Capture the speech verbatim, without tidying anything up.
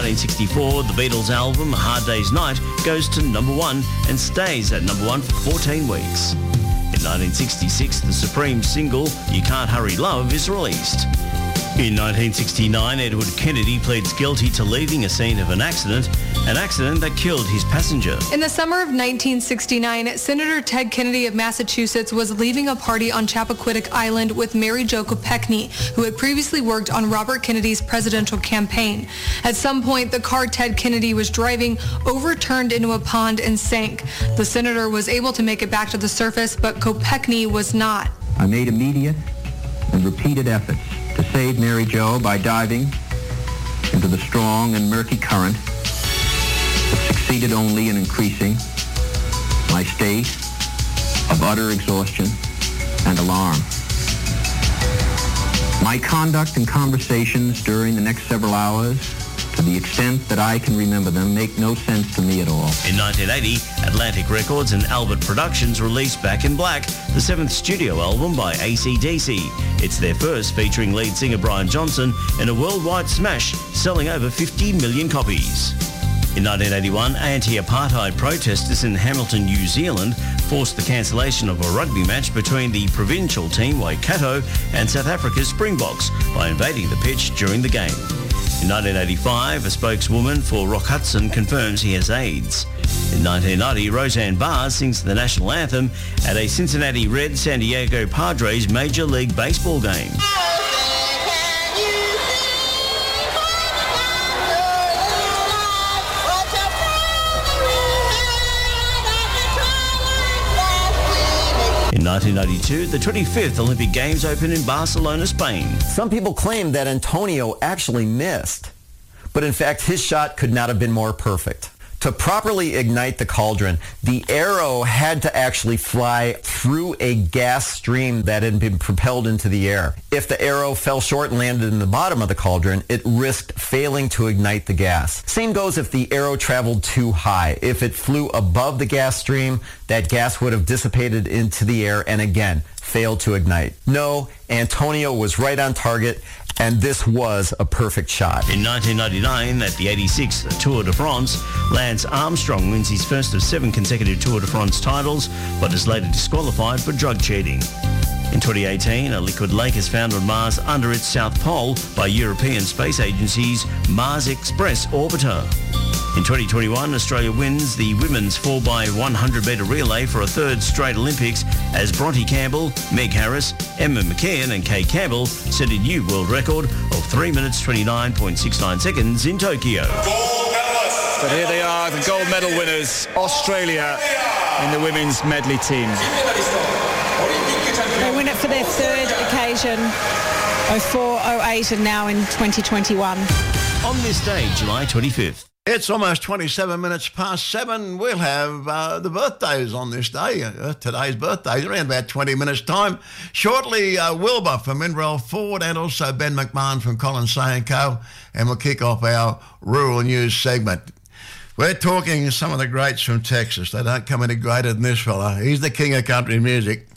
nineteen sixty-four, the Beatles album Hard Day's Night goes to number one and stays at number one for fourteen weeks. In nineteen sixty-six, the Supreme single You Can't Hurry Love is released. In nineteen sixty-nine, Edward Kennedy pleads guilty to leaving a scene of an accident, an accident that killed his passenger. In the summer of nineteen sixty-nine, Senator Ted Kennedy of Massachusetts was leaving a party on Chappaquiddick Island with Mary Jo Kopechne, who had previously worked on Robert Kennedy's presidential campaign. At some point, the car Ted Kennedy was driving overturned into a pond and sank. The senator was able to make it back to the surface, but Kopechne was not. I made immediate and repeated efforts to save Mary Jo by diving into the strong and murky current, but succeeded only in increasing my state of utter exhaustion and alarm. My conduct and conversations during the next several hours, to the extent that I can remember them, make no sense to me at all. In nineteen eighty, Atlantic Records and Albert Productions released Back in Black, the seventh studio album by A C D C. It's their first, featuring lead singer Brian Johnson, and a worldwide smash, selling over fifty million copies. In nineteen eighty-one, anti-apartheid protesters in Hamilton, New Zealand forced the cancellation of a rugby match between the provincial team Waikato and South Africa's Springboks by invading the pitch during the game. In nineteen eighty-five, a spokeswoman for Rock Hudson confirms he has AIDS. In nineteen ninety, Roseanne Barr sings the national anthem at a Cincinnati Reds San Diego Padres Major League Baseball game. In nineteen ninety-two, the twenty-fifth Olympic Games opened in Barcelona, Spain. Some people claim that Antonio actually missed, but in fact his shot could not have been more perfect. To properly ignite the cauldron, the arrow had to actually fly through a gas stream that had been propelled into the air. If the arrow fell short and landed in the bottom of the cauldron, it risked failing to ignite the gas. Same goes if the arrow traveled too high. If it flew above the gas stream, that gas would have dissipated into the air and again failed to ignite. No, Antonio was right on target, and this was a perfect shot. In nineteen ninety-nine, at the eighty-sixth Tour de France, Lance Armstrong wins his first of seven consecutive Tour de France titles, but is later disqualified for drug cheating. In twenty eighteen, a liquid lake is found on Mars under its south pole by European Space Agency's Mars Express orbiter. In twenty twenty-one, Australia wins the women's four by one hundred metre relay for a third straight Olympics as Bronte Campbell, Meg Harris, Emma McKeon and Kay Campbell set a new world record of three minutes twenty-nine point six nine seconds in Tokyo. But here they are, the gold medal winners, Australia in the women's medley team. They win it for their third occasion, oh four, oh eight and now in twenty twenty-one. On this day, July twenty-fifth. It's almost twenty-seven minutes past seven. We'll have uh, the birthdays on this day. Uh, today's birthdays around about twenty minutes' time. Shortly, uh, Wilbur from Inrell Ford and also Ben McMahon from Collins Say and Co. And we'll kick off our rural news segment. We're talking some of the greats from Texas. They don't come any greater than this fella. He's the king of country music.